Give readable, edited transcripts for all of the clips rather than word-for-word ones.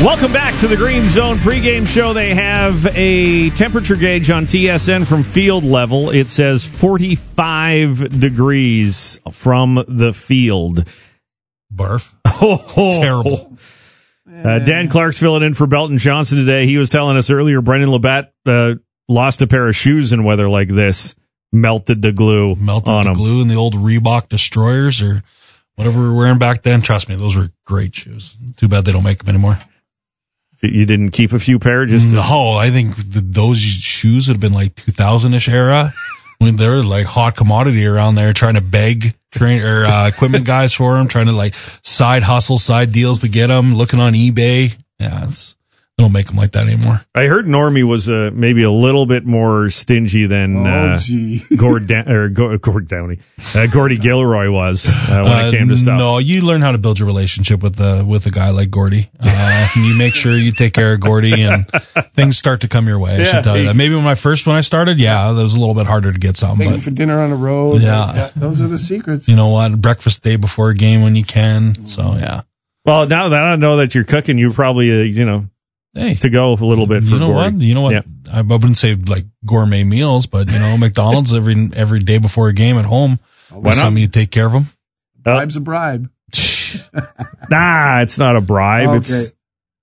Welcome back to the Green Zone pregame show. They have a temperature gauge on TSN from field level. It says 45 degrees from the field. Barf. Oh, terrible. Dan Clark's filling in for Belton Johnson today. He was telling us earlier Brendan Labatt lost a pair of shoes in weather like this. Melted the glue on them. Glue in the old Reebok Destroyers or whatever we were wearing back then. Trust me, those were great shoes. Too bad they don't make them anymore. You didn't keep a few pair? No, I think those shoes would have been like 2000-ish era. When they were like hot commodity around there, trying to beg equipment guys for them, trying to like side hustle, side deals to get them, looking on eBay. Yeah, they don't make them like that anymore. I heard Normie was maybe a little bit more stingy than Gord Downey. Gordy Gilroy was when it came to stuff. No, you learn how to build your relationship with a guy like Gordy. You make sure you take care of Gordy, and things start to come your way. I should tell you that. Maybe when I started, that was a little bit harder to get something. Taking for dinner on the road. Yeah, those are the secrets. You know what? Breakfast day before a game when you can. So yeah. Well, now that I know that you're cooking, you probably to go a little bit for Gordy. You know what? Yeah. I wouldn't say like gourmet meals, but McDonald's every day before a game at home. Something you take care of them. Bribe's a bribe. Nah, it's not a bribe. Okay. It's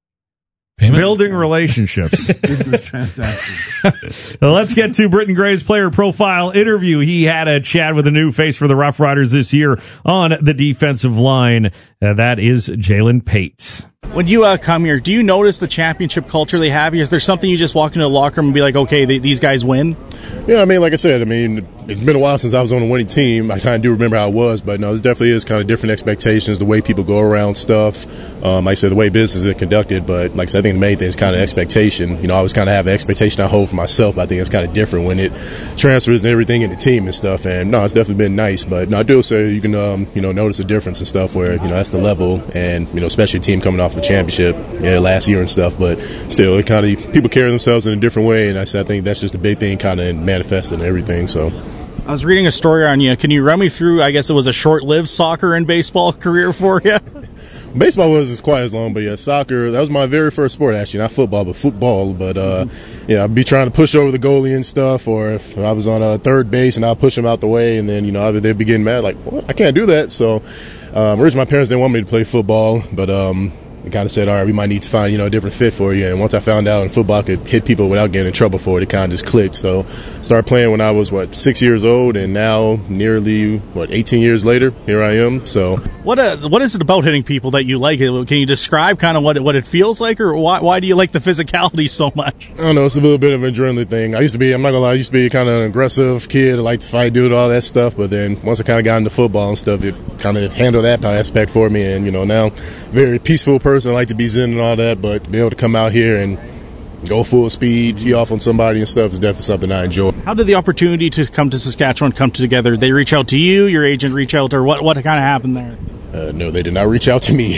building relationships. Business transactions. Let's get to Britton Gray's player profile interview. He had a chat with a new face for the Rough Riders this year on the defensive line. That is Jalen Pate. When you come here, do you notice the championship culture they have here? Is there something you just walk into the locker room and be like, okay, these guys win? Yeah, like I said, it's been a while since I was on a winning team. I kind of do remember how it was, but no, this definitely is kind of different expectations, the way people go around stuff. Like I said, the way business is conducted, but like I said, I think the main thing is kind of expectation. I always kind of have an expectation I hold for myself, but I think it's kind of different when it transfers and everything in the team and stuff. And no, it's definitely been nice, but no, I do say you can, notice a difference and stuff where, that's the level and, especially a team coming off the championship last year and stuff, but still, it kind of, people carry themselves in a different way, and I think that's just a big thing kind of manifested and everything. So I was reading a story on you. Can you run me through, I guess it was a short-lived soccer and baseball career for you? Baseball wasn't quite as long, but yeah, soccer, that was my very first sport, actually. Not football, but football. But, I'd be trying to push over the goalie and stuff, or if I was on third base and I'd push him out the way, and then, they'd be getting mad, like, what? I can't do that. So, originally my parents didn't want me to play football, but, they kind of said, all right, we might need to find, a different fit for you. And once I found out in football I could hit people without getting in trouble for it, it kind of just clicked. So I started playing when I was, 6 years old, and now nearly, 18 years later, here I am. So what is it about hitting people that you like? Can you describe kind of what it feels like, or why do you like the physicality so much? I don't know, it's a little bit of an adrenaline thing. I'm not gonna lie, I used to be kind of an aggressive kid. I like to fight, do all that stuff, but then once I kind of got into football and stuff, it kind of handled that aspect for me. And, now very peaceful person. I like to be zen and all that, but to be able to come out here and go full speed, gee off on somebody and stuff is definitely something I enjoy. How did the opportunity to come to Saskatchewan come together? They reach out to you, your agent reach out, or what kind of happened there? No, they did not reach out to me.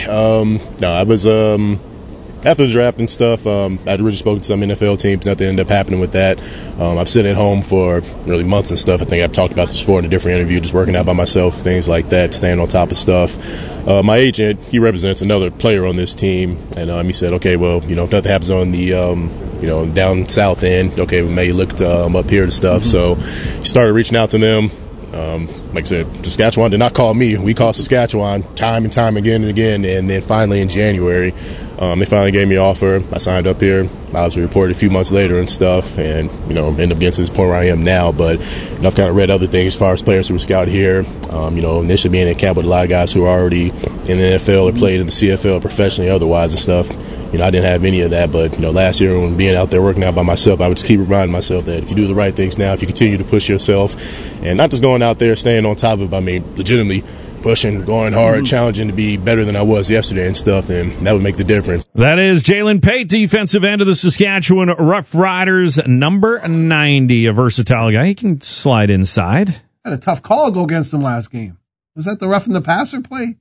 I was after the draft and stuff, I'd originally spoken to some NFL teams. Nothing ended up happening with that. I'm sitting at home for really months and stuff. I think I've talked about this before in a different interview, just working out by myself, things like that, staying on top of stuff. My agent, he represents another player on this team, and he said, okay, well, if nothing happens on the, down south end, okay, we may look up here to stuff. Mm-hmm. So he started reaching out to them. Like I said, Saskatchewan did not call me. We called Saskatchewan time and time again and again. And then finally in January, they finally gave me an offer. I signed up here. I was reported a few months later and stuff, and, ended up getting to this point where I am now. But I've kind of read other things as far as players who were scouted here. Initially being in camp with a lot of guys who are already in the NFL or played in the CFL professionally otherwise and stuff. I didn't have any of that, but, last year when being out there working out by myself, I would just keep reminding myself that if you do the right things now, if you continue to push yourself and not just going out there, staying on top of it, legitimately pushing, going hard, challenging to be better than I was yesterday and stuff, then that would make the difference. That is Jalen Pate, defensive end of the Saskatchewan Rough Riders, number 90, a versatile guy. He can slide inside. Had a tough call to go against him last game. Was that the roughing the passer play?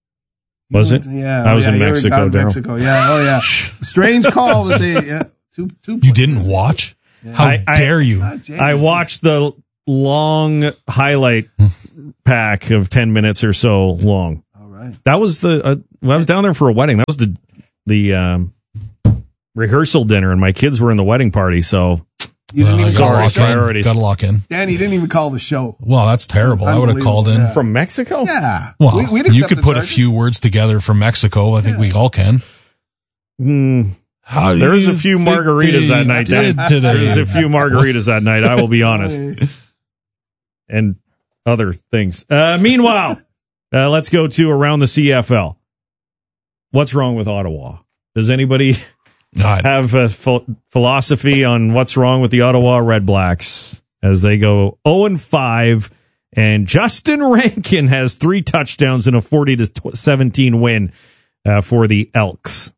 Was it? Yeah. I was in Mexico, Mexico. Yeah. Oh, yeah. Strange call that they, You didn't watch? Yeah. How dare you? I watched the long highlight pack of 10 minutes or so long. All right. That was I was down there for a wedding. That was the rehearsal dinner, and my kids were in the wedding party, so You didn't even call the show. priorities. Got to lock in. Danny didn't even call the show. Well, that's terrible. I would have called in. Yeah. From Mexico? Yeah. Well, We'd you accept could the put a charges. few words together from Mexico. I think we all can. How do There's you a few think margaritas they that night, Dan. did today? There's a few margaritas that night, I will be honest. And other things. Meanwhile, let's go to around the CFL. What's wrong with Ottawa? Does anybody have a philosophy on what's wrong with the Ottawa Red Blacks as they go 0-5, and Justin Rankin has 3 touchdowns in a 40-17 win for the Elks?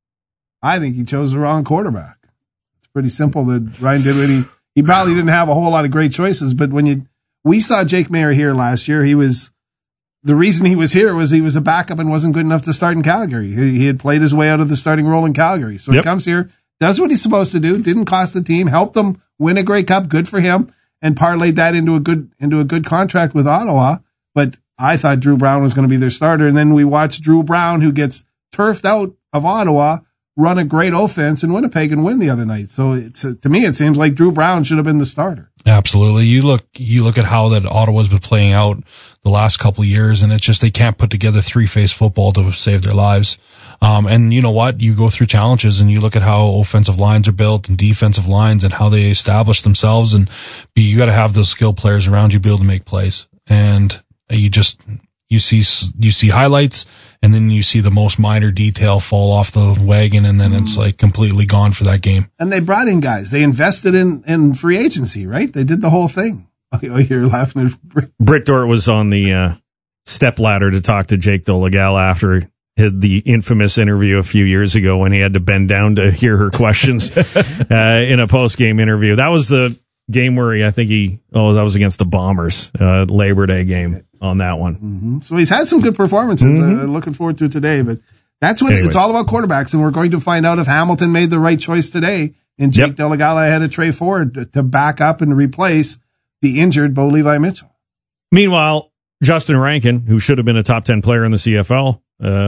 I think he chose the wrong quarterback. It's pretty simple that Ryan did what he probably didn't have a whole lot of great choices, but we saw Jake Maier here last year. The reason he was here was he was a backup and wasn't good enough to start in Calgary. He had played his way out of the starting role in Calgary. So he comes here, does what he's supposed to do, didn't cost the team, helped them win a Grey Cup, good for him, and parlayed that into a good contract with Ottawa. But I thought Drew Brown was going to be their starter, and then we watched Drew Brown, who gets turfed out of Ottawa, run a great offense in Winnipeg and win the other night. So to me, it seems like Drew Brown should have been the starter. Absolutely. You look at how that Ottawa's been playing out the last couple of years, and it's just they can't put together three-phase football to save their lives. And you know what? You go through challenges and you look at how offensive lines are built and defensive lines and how they establish themselves, and you got to have those skilled players around you to be able to make plays. And you see highlights, and then you see the most minor detail fall off the wagon, and then it's like completely gone for that game. And they brought in guys. They invested in free agency, right? They did the whole thing. Oh, you're laughing at Britt Dort was on the step ladder to talk to Jake Dolegala after the infamous interview a few years ago when he had to bend down to hear her questions in a post-game interview. That was the game where that was against the Bombers, Labor Day game on that one. Mm-hmm. So he's had some good performances. Looking forward to it today, but that's what it's all about, quarterbacks, and we're going to find out if Hamilton made the right choice today. And Jake Dolegala had a Trey Ford to back up and replace the injured Bo Levi Mitchell. Meanwhile, Justin Rankin, who should have been a top 10 player in the CFL,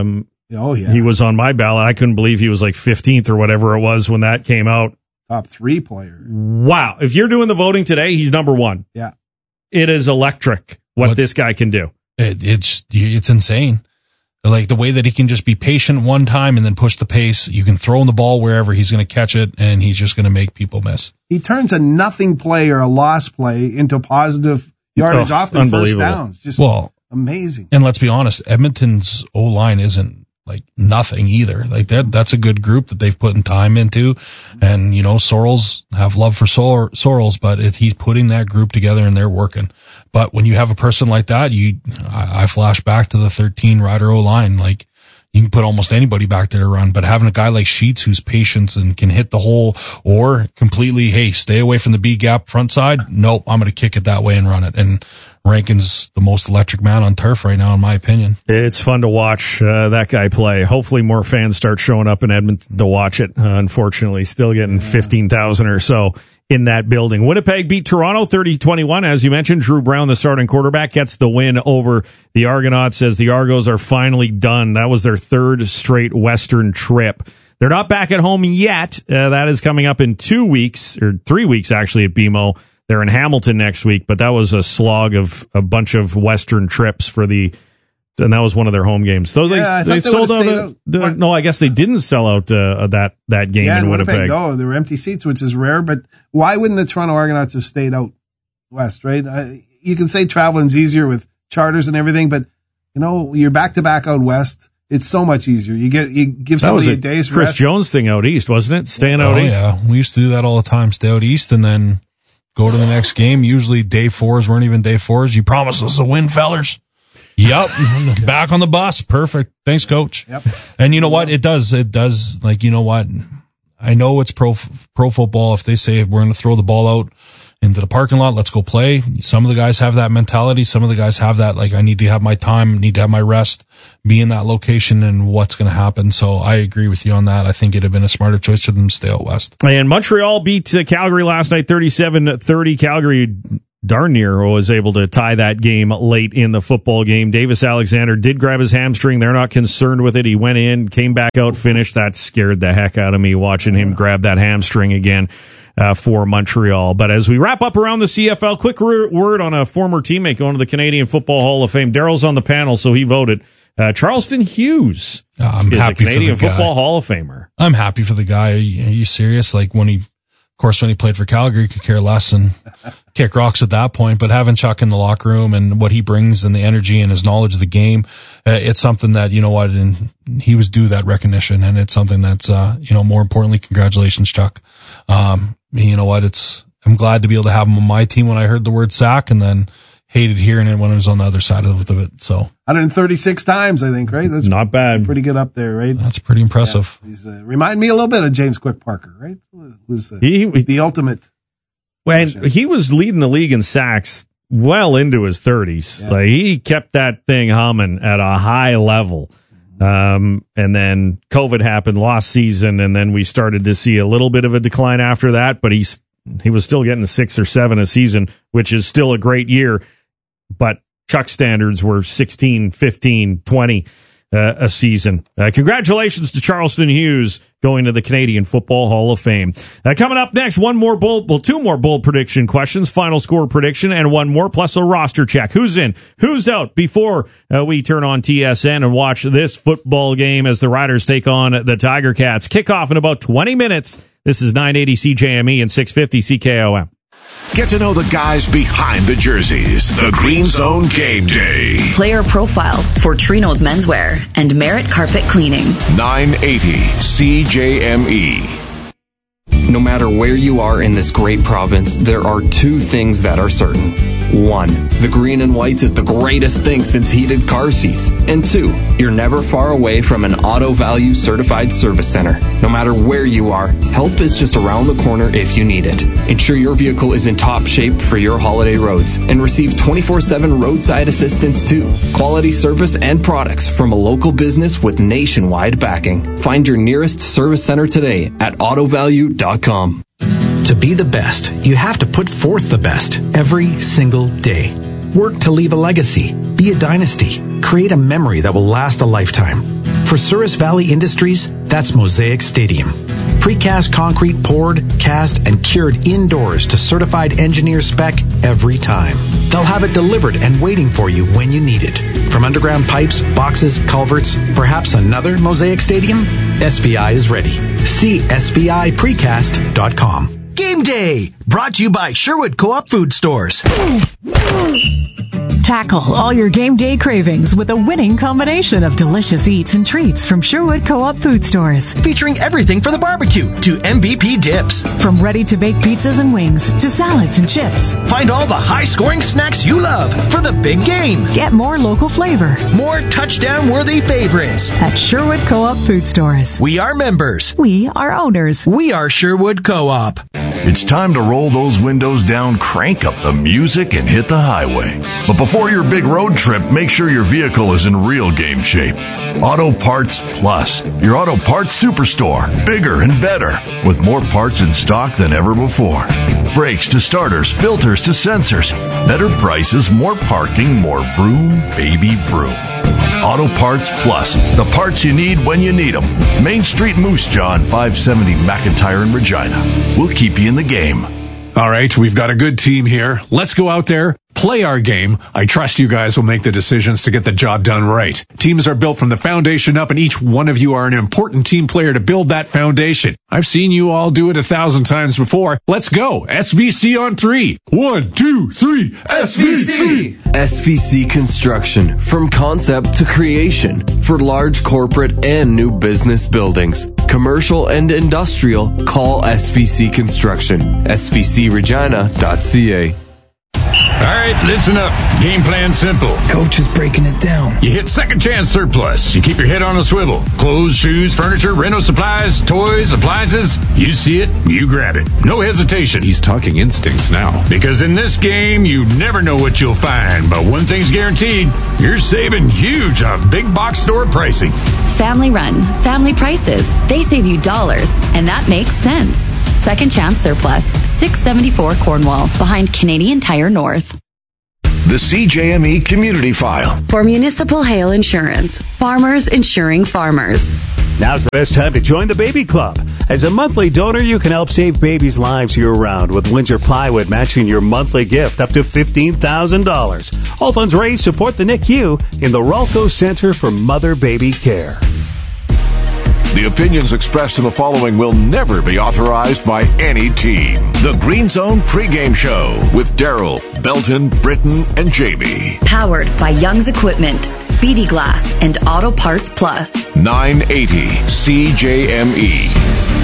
he was on my ballot. I couldn't believe he was like 15th or whatever it was when that came out. Top 3 player. Wow. If you're doing the voting today, he's number 1. Yeah. It is electric what this guy can do. It's insane. Like the way that he can just be patient one time and then push the pace. You can throw him the ball wherever, he's going to catch it, and he's just going to make people miss. He turns a nothing play or a loss play into positive yardage, often first downs. Just amazing. And let's be honest, Edmonton's O-line isn't like nothing either. Like that's a good group that they've put in time into. And, Sorrells have love for Sorrells, but he's putting that group together and they're working. But when you have a person like that, I flash back to the 13 Rider O-line. Like you can put almost anybody back there to run, but having a guy like Sheets who's patient and can hit the hole or completely, hey, stay away from the B gap front side. Nope, I'm going to kick it that way and run it. And Rankin's the most electric man on turf right now, in my opinion. It's fun to watch that guy play. Hopefully more fans start showing up in Edmonton to watch it. Unfortunately, still getting 15,000 or so in that building. Winnipeg beat Toronto 30-21. As you mentioned, Drew Brown, the starting quarterback, gets the win over the Argonauts as the Argos are finally done. That was their 3rd straight Western trip. They're not back at home yet. That is coming up in 2 weeks, or 3 weeks actually, at BMO. They're in Hamilton next week, but that was a slog of a bunch of Western trips and that was one of their home games. So they sold out. No, I guess they didn't sell out that game in Winnipeg. No, there were empty seats, which is rare. But why wouldn't the Toronto Argonauts have stayed out west? Right? You can say traveling's easier with charters and everything, but you're back to back out west. It's so much easier. You give somebody a day's Chris rest. Jones thing out east, wasn't it? Staying out east. Yeah, we used to do that all the time. Stay out east and then go to the next game. Usually day 4s weren't even day 4s. You promised us a win, fellers. Yep. Back on the bus. Perfect. Thanks, coach. Yep. And you know what? It does. Like, you know what? I know it's pro football. If they say we're going to throw the ball out into the parking lot, let's go play. Some of the guys have that mentality. Some of the guys have that, like, I need to have my time, need to have my rest, be in that location and what's going to happen. So I agree with you on that. I think it'd have been a smarter choice for them to stay out west. And Montreal beat Calgary last night, 37-30. Calgary darn near was able to tie that game late in the football game. Davis Alexander did grab his hamstring. They're not concerned with it. He went in, came back out, finished. That scared the heck out of me watching him grab that hamstring again for Montreal. But as we wrap up around the CFL, quick word on a former teammate going to the Canadian Football Hall of Fame. Daryl's on the panel, so he voted. Charleston Hughes I'm is happy a Canadian for the Football guy. Hall of Famer. I'm happy for the guy. Are you serious? Like when he played for Calgary, he could care less and kick rocks at that point. But having Chuck in the locker room and what he brings and the energy and his knowledge of the game, it's something that, you know what, and he was due that recognition. And it's something that's, more importantly, congratulations, Chuck. You know what, I'm glad to be able to have him on my team when I heard the word sack, and then hated hearing it when it was on the other side of it. So 136 times, I think, right? That's not bad. Pretty good up there, right? That's pretty impressive. Yeah. He's remind me a little bit of James Quick Parker, right? Who's the ultimate. When he was leading the league in sacks well into his 30s. Yeah. Like he kept that thing humming at a high level. And then COVID happened last season, and then we started to see a little bit of a decline after that, but he was still getting 6 or 7 a season, which is still a great year. But Chuck's standards were 16, 15, 20 a season. Congratulations to Charleston Hughes going to the Canadian Football Hall of Fame. Coming up next, two more bold prediction questions, final score prediction, and one more, plus a roster check. Who's in, who's out, before we turn on TSN and watch this football game as the Riders take on the Tiger Cats. Kickoff in about 20 minutes. This is 980 CJME and 650 CKOM. Get to know the guys behind the jerseys. The Green Zone Game Day. Player profile for Trino's Menswear and Merit Carpet Cleaning. 980 CJME. No matter where you are in this great province, there are two things that are certain. 1, the green and whites is the greatest thing since heated car seats. And 2, you're never far away from an Auto Value certified service center. No matter where you are, help is just around the corner if you need it. Ensure your vehicle is in top shape for your holiday roads and receive 24/7 roadside assistance too. Quality service and products from a local business with nationwide backing. Find your nearest service center today at autovalue.com. To be the best, you have to put forth the best every single day. Work to leave a legacy, be a dynasty, create a memory that will last a lifetime. For Souris Valley Industries, that's Mosaic Stadium. Precast concrete poured, cast, and cured indoors to certified engineer spec every time. They'll have it delivered and waiting for you when you need it. From underground pipes, boxes, culverts, perhaps another Mosaic Stadium? SVI is ready. See SVIPrecast.com. Game Day, brought to you by Sherwood Co-op Food Stores. Tackle all your game day cravings with a winning combination of delicious eats and treats from Sherwood Co-op Food Stores. Featuring everything for the barbecue to MVP dips. From ready-to-bake pizzas and wings to salads and chips. Find all the high-scoring snacks you love for the big game. Get more local flavor. More touchdown-worthy favorites. At Sherwood Co-op Food Stores. We are members. We are owners. We are Sherwood Co-op. It's time to roll those windows down, crank up the music, and hit the highway. But before your big road trip, make sure your vehicle is in real game shape. Auto Parts Plus, your auto parts superstore, bigger and better, with more parts in stock than ever before. Brakes to starters, filters to sensors, better prices, more parking, more vroom, baby vroom. Auto Parts Plus, the parts you need when you need them. Main Street Moose Jaw, 570 McIntyre in Regina. We'll keep you in the game. All right, we've got a good team here. Let's go out there, play our game. I trust you guys will make the decisions to get the job done right. Teams are built from the foundation up, and each one of you are an important team player to build that foundation. I've seen you all do it 1,000 times before. Let's go. SVC on 3. 1, 2, 3. SVC! SVC Construction, from concept to creation, for large corporate and new business buildings. Commercial and industrial, call SVC Construction. SVCRegina.ca. All right, listen up. Game plan simple. Coach is breaking it down. You hit Second Chance Surplus. You keep your head on a swivel. Clothes, shoes, furniture, rental supplies, toys, appliances. You see it, you grab it. No hesitation. He's talking instincts now. Because in this game, you never know what you'll find. But one thing's guaranteed, you're saving huge off big box store pricing. Family run, family prices. They save you dollars, and that makes sense. Second Chance Surplus, 674 Cornwall, behind Canadian Tire North. The CJME Community File. For municipal hail insurance, farmers insuring farmers. Now's the best time to join the Baby Club. As a monthly donor, you can help save babies' lives year-round with Windsor Plywood matching your monthly gift up to $15,000. All funds raised support the NICU in the Ralco Center for Mother-Baby Care. The opinions expressed in the following will never be authorized by any team. The Green Zone pregame show with Daryl, Belton, Britton, and Jamie. Powered by Young's Equipment, Speedy Glass, and Auto Parts Plus. 980 CJME.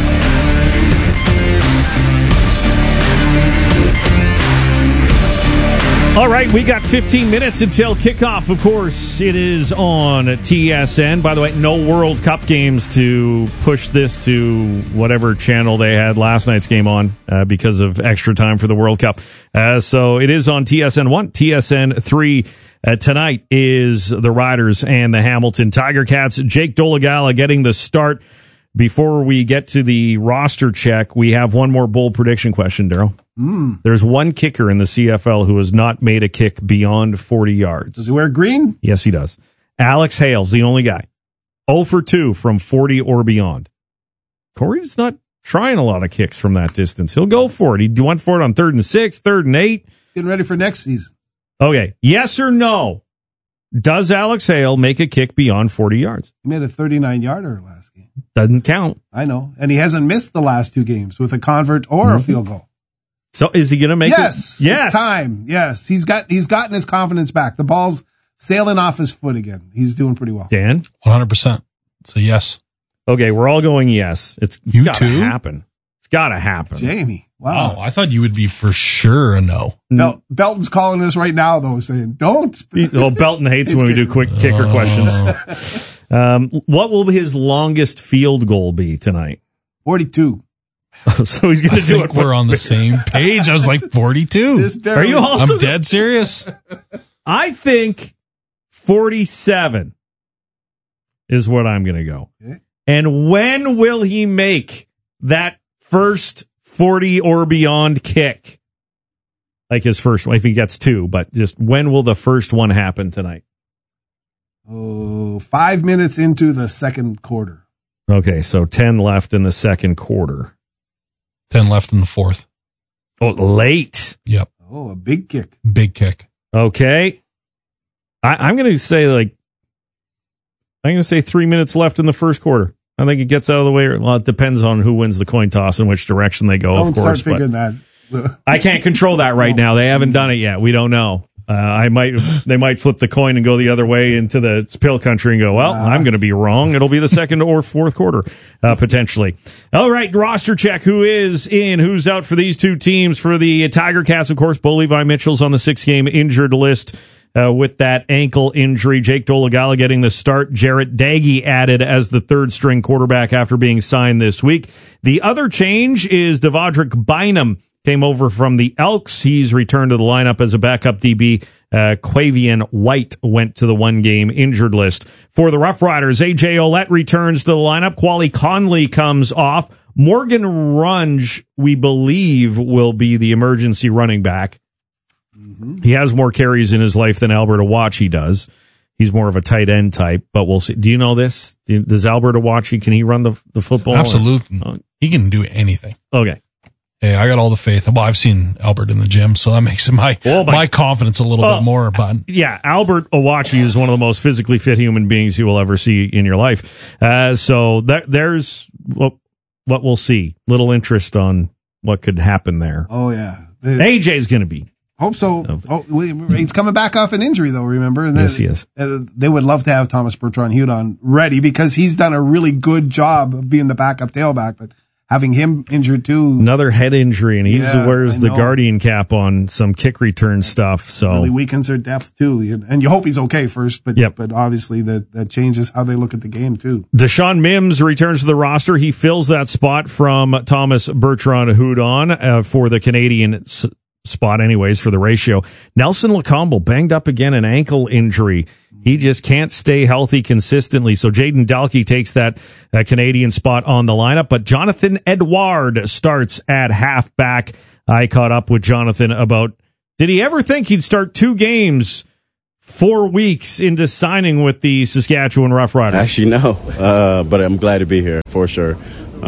All right, we got 15 minutes until kickoff. Of course, it is on TSN. By the way, no World Cup games to push this to whatever channel they had last night's game on because of extra time for the World Cup. So it is on TSN 1, TSN 3. Tonight is the Riders and the Hamilton Tiger Cats. Jake Dolegala getting the start. Before we get to the roster check, we have one more bold prediction question, Daryl. There's one kicker in the CFL who has not made a kick beyond 40 yards. Does he wear green? Yes, he does. Alex Hale's the only guy. 0 for 2 from 40 or beyond. Corey's not trying a lot of kicks from that distance. He'll go for it. He went for it on 3rd and 6, 3rd and 8. Getting ready for next season. Okay. Yes or no? Does Alex Hale make a kick beyond 40 yards? He made a 39-yarder last game. Doesn't count. I know. And he hasn't missed the last 2 games with a convert or a field goal. So is he going to make it? Yes. It's time. Yes. He's gotten his confidence back. The ball's sailing off his foot again. He's doing pretty well. Dan? 100%. So yes. Okay, we're all going yes. It's got to happen. It's got to happen. Jamie. Wow. Oh, I thought you would be for sure a no. Belton's calling us right now, though, saying, don't. Well, Belton hates when we do quick kicker questions. What will his longest field goal be tonight? 42. So he's going to do it. We're on the same page. I was like 42. Are you also? I'm dead serious. I think 47 is what I'm going to go. Okay. And when will he make that first 40 or beyond kick? Like his first one, if he gets 2, but just when will the first one happen tonight? 5 minutes into the second quarter. Okay, so 10 left in the second quarter. 10 left in the fourth. Oh, late. Yep. Oh, a big kick. Big kick. Okay. I'm going to say I'm going to say 3 minutes left in the first quarter. I think it gets out of the way. Well, it depends on who wins the coin toss and which direction they go, Don't of course. Start figuring that. I can't control that right now. They haven't done it yet. We don't know. They might flip the coin and go the other way into the pill country and go, well, I'm going to be wrong. It'll be the second or fourth quarter, potentially. All right. Roster check. Who is in? Who's out for these two teams? For the Tiger Cats, of course, Bo Levi Mitchell's on the 6-game injured list. With that ankle injury, Jake Dolegala getting the start. Jarrett Daggy added as the 3rd-string quarterback after being signed this week. The other change is Devondrick Bynum came over from the Elks. He's returned to the lineup as a backup DB. Quavian White went to the 1-game injured list. For the Rough Riders, A.J. Ouellette returns to the lineup. Quali Conley comes off. Morgan Runge, we believe, will be the emergency running back. He has more carries in his life than Albert Awachi does. He's more of a tight end type, but we'll see. Do you know this? Does Albert Awachi, can he run the football? Absolutely. He can do anything. Okay. Hey, I got all the faith. Well, I've seen Albert in the gym, so that makes my confidence a little bit more. But yeah, Albert Awachi is one of the most physically fit human beings you will ever see in your life. So there's what we'll see. Little interest on what could happen there. Oh, yeah. AJ's going to be. Hope so. He's coming back off an injury, though, remember? And yes, he is. They would love to have Thomas Bertrand-Hudon ready because he's done a really good job of being the backup tailback, but having him injured too. Another head injury, and he wears the Guardian cap on some kick return stuff. So really weakens their depth too. And you hope he's okay first, but obviously that changes how they look at the game too. Deshaun Mims returns to the roster. He fills that spot from Thomas Bertrand-Hudon for the Canadian spot anyways for the ratio. Nelson Lacombe banged up again, an ankle injury. He just can't stay healthy consistently. So Jaden Dalkey takes that Canadian spot on the lineup. But Jonathan Edouard starts at halfback. I caught up with Jonathan about, did he ever think he'd start 2 games 4 weeks into signing with the Saskatchewan Roughriders? Actually, no. But I'm glad to be here for sure.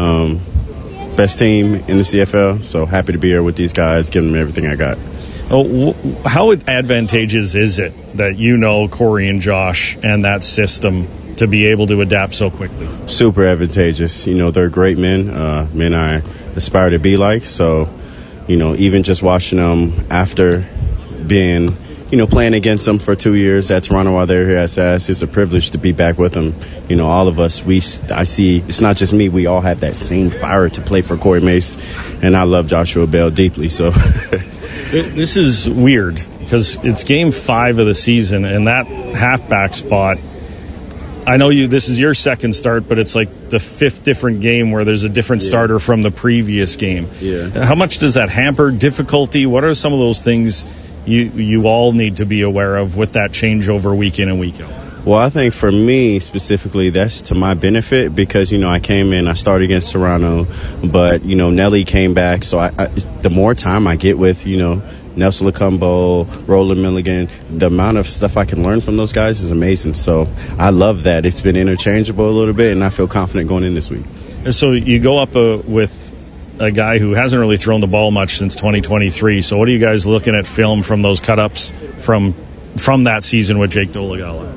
Best team in the CFL, so happy to be here with these guys, giving them everything I got. Oh, how advantageous is it that you know Corey and Josh and that system to be able to adapt so quickly? Super advantageous. You know, they're great men, men I aspire to be like. So, you know, even just watching them after being, you know, playing against them for 2 years at Toronto while they're here at SAS, it's a privilege to be back with them. You know, all of us, I see, it's not just me, we all have that same fire to play for Corey Mace, and I love Joshua Bell deeply, so... This is weird because it's game 5 of the season, and that halfback spot, I know this is your second start, but it's like the 5th different game where there's a different starter from the previous game. Yeah. How much does that hamper difficulty? What are some of those things you all need to be aware of with that changeover week in and week out? Well, I think for me specifically, that's to my benefit because, you know, I came in, I started against Toronto, but, you know, Nelly came back. So the more time I get with, you know, Nelson Lacombe, Roland Milligan, the amount of stuff I can learn from those guys is amazing. So I love that. It's been interchangeable a little bit, and I feel confident going in this week. So you go up with a guy who hasn't really thrown the ball much since 2023. So what are you guys looking at film from those cut-ups from that season with Jake Dolegala?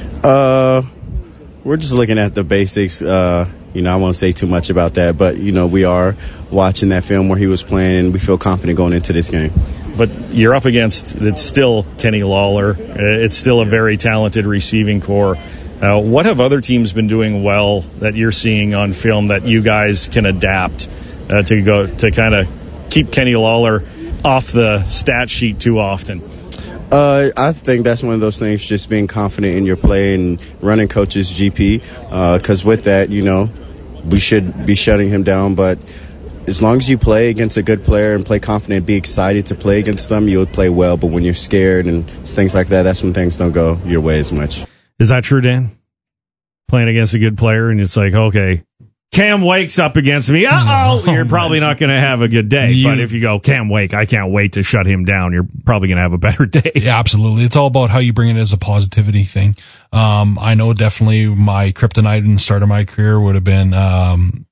We're just looking at the basics. You know, I won't say too much about that, but, you know, we are watching that film where he was playing, and we feel confident going into this game. But you're up against, it's still Kenny Lawler. It's still a very talented receiving core. What have other teams been doing well that you're seeing on film that you guys can adapt to kind of keep Kenny Lawler off the stat sheet too often? I think that's one of those things, just being confident in your play and running coach's GP, because with that, you know, we should be shutting him down. But as long as you play against a good player and play confident, be excited to play against them, you'll play well. But when you're scared and things like that, that's when things don't go your way as much. Is that true, Dan? Playing against a good player and it's like, okay, Cam Wake's up against me. You're probably not going to have a good day. But if you go, Cam Wake, I can't wait to shut him down, you're probably going to have a better day. Yeah, absolutely. It's all about how you bring it as a positivity thing. I know definitely my kryptonite in the start of my career would have been, no,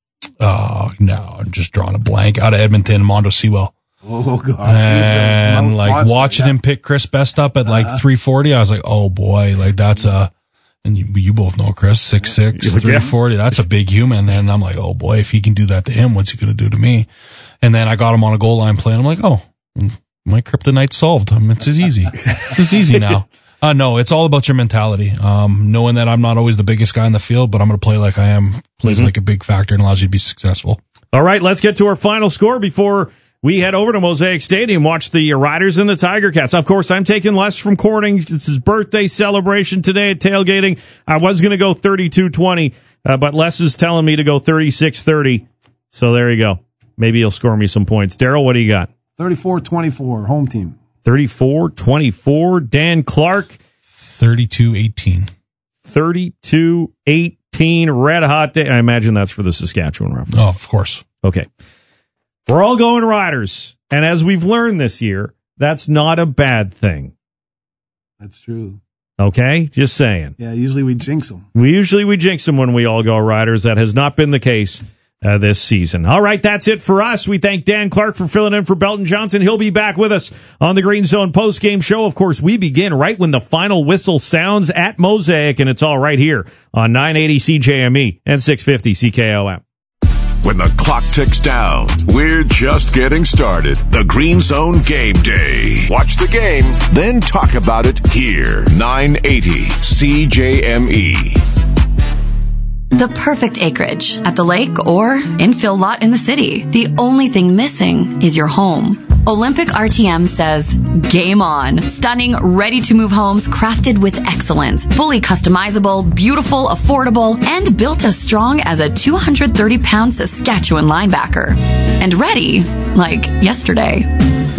I'm just drawing a blank, out of Edmonton, Mondo Sewell. Oh, gosh. And like watching him pick Chris Best up at like 340, I was like, oh boy, like that's and you both know Chris, 6'6", 340. That's a big human. And I'm like, oh boy, if he can do that to him, what's he going to do to me? And then I got him on a goal line play, and I'm like, oh, my kryptonite's solved. It's as easy. It's as easy now. No, it's all about your mentality. Knowing that I'm not always the biggest guy in the field, but I'm going to play like I am, plays like a big factor and allows you to be successful. All right, let's get to our final score before we head over to Mosaic Stadium, watch the Riders and the Tiger Cats. Of course, I'm taking Les from Corning. It's his birthday celebration today at tailgating. I was going to go 32-20, but Les is telling me to go 36-30. So there you go. Maybe he'll score me some points. Daryl, what do you got? 34-24, home team. 34-24. Dan Clark. 32-18. 32-18. Red hot day. I imagine that's for the Saskatchewan Roughriders. Oh, of course. Okay. We're all going Riders. And as we've learned this year, that's not a bad thing. That's true. Okay? Just saying. Yeah, usually we jinx them. We jinx them when we all go Riders. That has not been the case this season. All right, that's it for us. We thank Dan Clark for filling in for Belton Johnson. He'll be back with us on the Green Zone postgame show. Of course, we begin right when the final whistle sounds at Mosaic, and it's all right here on 980 CJME and 650 CKOM. When the clock ticks down, we're just getting started. The Green Zone Game Day. Watch the game, then talk about it here. 980 CJME. The perfect acreage at the lake or infill lot in the city. The only thing missing is your home. Olympic RTM says, game on. Stunning, ready-to-move homes crafted with excellence. Fully customizable, beautiful, affordable, and built as strong as a 230-pound Saskatchewan linebacker. And ready, like yesterday.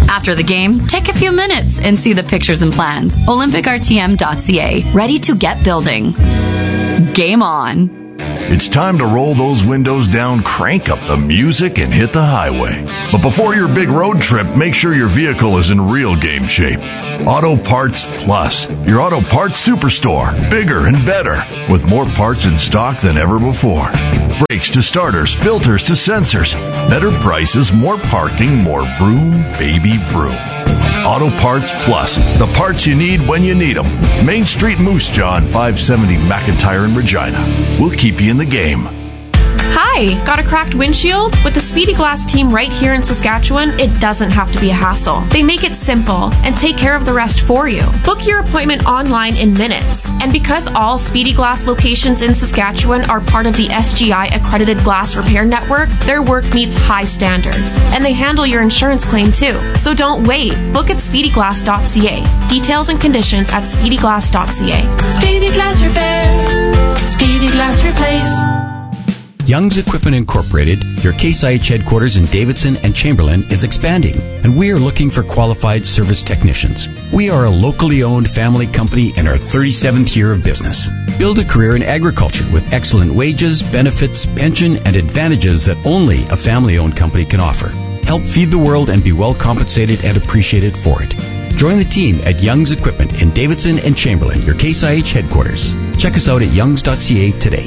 After the game, take a few minutes and see the pictures and plans. OlympicRTM.ca. Ready to get building. Game on. It's time to roll those windows down, crank up the music, and hit the highway. But before your big road trip, make sure your vehicle is in real game shape. Auto Parts Plus, your auto parts superstore. Bigger and better, with more parts in stock than ever before. Brakes to starters, filters to sensors. Better prices, more parking, more vroom, baby vroom. Auto Parts Plus, the parts you need when you need them. Main Street Moose Jaw on 570 McIntyre in Regina. We'll keep you in the game. Hi, got a cracked windshield? With the Speedy Glass team right here in Saskatchewan, it doesn't have to be a hassle. They make it simple and take care of the rest for you. Book your appointment online in minutes. And because all Speedy Glass locations in Saskatchewan are part of the SGI accredited glass repair network, their work meets high standards. And they handle your insurance claim too. So don't wait. Book at speedyglass.ca. Details and conditions at speedyglass.ca. Speedy Glass Repair. Speedy Glass Replace. Young's Equipment Incorporated, your Case IH headquarters in Davidson and Chamberlain, is expanding, and we are looking for qualified service technicians. We are a locally owned family company in our 37th year of business. Build a career in agriculture with excellent wages, benefits, pension, and advantages that only a family-owned company can offer. Help feed the world and be well compensated and appreciated for it. Join the team at Young's Equipment in Davidson and Chamberlain, your Case IH headquarters. Check us out at youngs.ca today.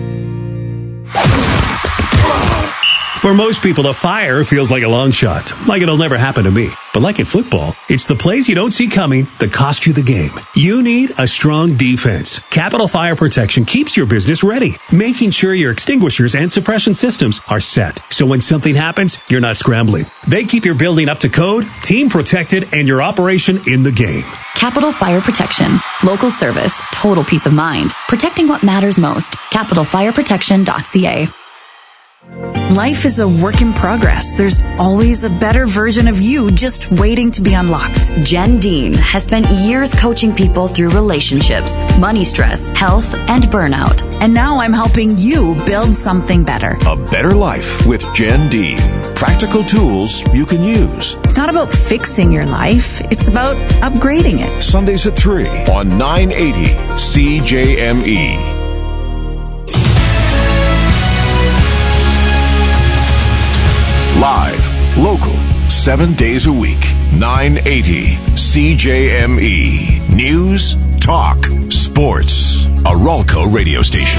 For most people, a fire feels like a long shot, like it'll never happen to me. But like in football, it's the plays you don't see coming that cost you the game. You need a strong defense. Capital Fire Protection keeps your business ready, making sure your extinguishers and suppression systems are set. So when something happens, you're not scrambling. They keep your building up to code, team protected, and your operation in the game. Capital Fire Protection. Local service. Total peace of mind. Protecting what matters most. CapitalFireProtection.ca. Life is a work in progress. There's always a better version of you just waiting to be unlocked. Jen Dean has spent years coaching people through relationships, money stress, health, and burnout. And now I'm helping you build something better. A better life with Jen Dean. Practical tools you can use. It's not about fixing your life. It's about upgrading it. Sundays at 3 on 980 CJME. Live, local, 7 days a week, 980 CJME. News, talk, sports. A Ralco radio station.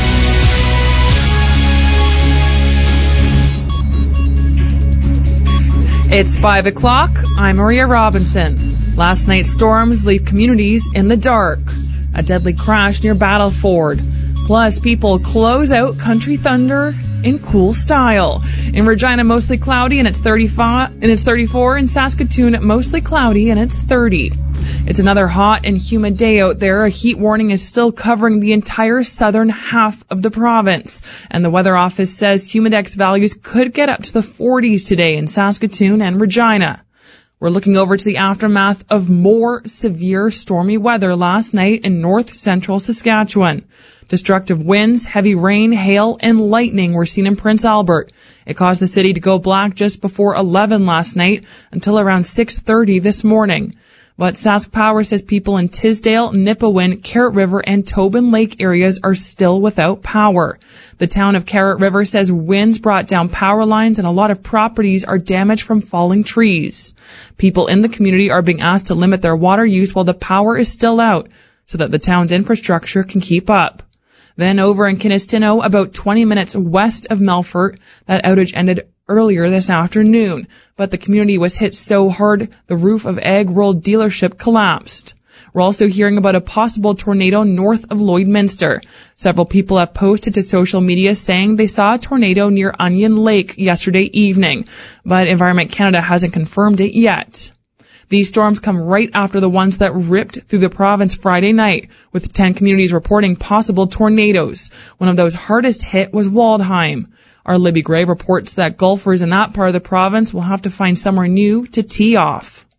It's 5 o'clock. I'm Maria Robinson. Last night's storms leave communities in the dark. A deadly crash near Battleford. Plus, people close out Country Thunder in cool style. In Regina, mostly cloudy and it's 34. In Saskatoon, mostly cloudy and it's 30. It's another hot and humid day out there. A heat warning is still covering the entire southern half of the province. And the Weather Office says humidex values could get up to the 40s today in Saskatoon and Regina. We're looking over to the aftermath of more severe stormy weather last night in north central Saskatchewan. Destructive winds, heavy rain, hail, and lightning were seen in Prince Albert. It caused the city to go black just before 11 last night until around 6:30 this morning. But Sask Power says people in Tisdale, Nipawin, Carrot River, and Tobin Lake areas are still without power. The town of Carrot River says winds brought down power lines and a lot of properties are damaged from falling trees. People in the community are being asked to limit their water use while the power is still out so that the town's infrastructure can keep up. Then over in Kinistino, about 20 minutes west of Melfort, that outage ended earlier this afternoon, but the community was hit so hard the roof of Egg World dealership collapsed. We're also hearing about a possible tornado north of Lloydminster. Several people have posted to social media saying they saw a tornado near Onion Lake yesterday evening, but Environment Canada hasn't confirmed it yet. These storms come right after the ones that ripped through the province Friday night, with 10 communities reporting possible tornadoes. One of those hardest hit was Waldheim. Our Libby Gray reports that golfers in that part of the province will have to find somewhere new to tee off.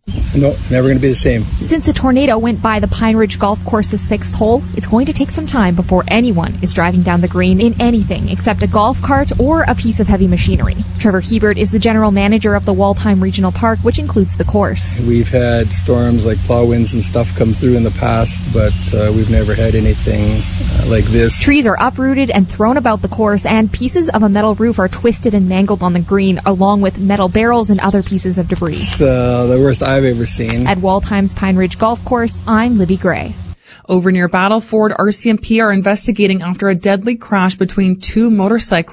No, it's never going to be the same. Since a tornado went by the Pine Ridge Golf Course's 6th hole, it's going to take some time before anyone is driving down the green in anything except a golf cart or a piece of heavy machinery. Trevor Hebert is the general manager of the Waldheim Regional Park, which includes the course. We've had storms like plow winds and stuff come through in the past, but we've never had anything like this. Trees are uprooted and thrown about the course, and pieces of a metal roof are twisted and mangled on the green, along with metal barrels and other pieces of debris. It's the worst I've ever seen. At Waldheim's Pine Ridge Golf Course, I'm Libby Gray. Over near Battleford, RCMP are investigating after a deadly crash between two motorcyclists.